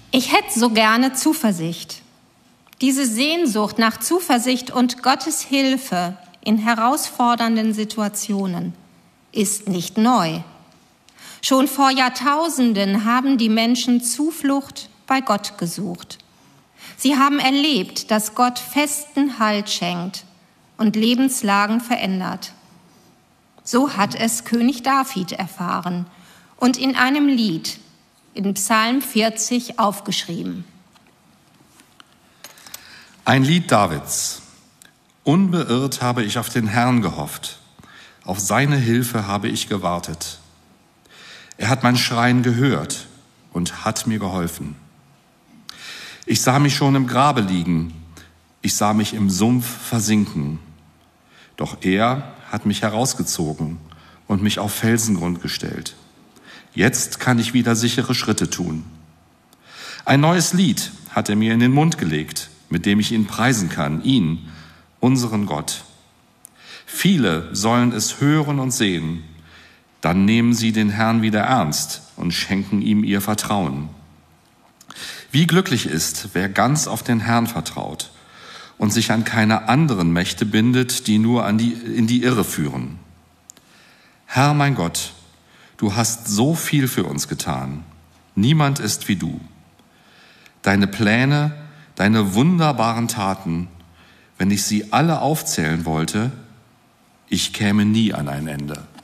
Ich hätte so gerne Zuversicht. Diese Sehnsucht nach Zuversicht und Gottes Hilfe in herausfordernden Situationen ist nicht neu. Schon vor Jahrtausenden haben die Menschen Zuflucht bei Gott gesucht. Sie haben erlebt, dass Gott festen Halt schenkt und Lebenslagen verändert. So hat es König David erfahren und in einem Lied in Psalm 40 aufgeschrieben. Ein Lied Davids. Unbeirrt habe ich auf den Herrn gehofft. Auf seine Hilfe habe ich gewartet. Er hat mein Schreien gehört und hat mir geholfen. Ich sah mich schon im Grabe liegen. Ich sah mich im Sumpf versinken. Doch er hat mich herausgezogen und mich auf Felsengrund gestellt. Jetzt kann ich wieder sichere Schritte tun. Ein neues Lied hat er mir in den Mund gelegt, mit dem ich ihn preisen kann, ihn, unseren Gott. Viele sollen es hören und sehen, dann nehmen sie den Herrn wieder ernst und schenken ihm ihr Vertrauen. Wie glücklich ist, wer ganz auf den Herrn vertraut und sich an keine anderen Mächte bindet, die nur in die Irre führen. Herr mein Gott, du hast so viel für uns getan. Niemand ist wie du. Deine Pläne, deine wunderbaren Taten, wenn ich sie alle aufzählen wollte, ich käme nie an ein Ende.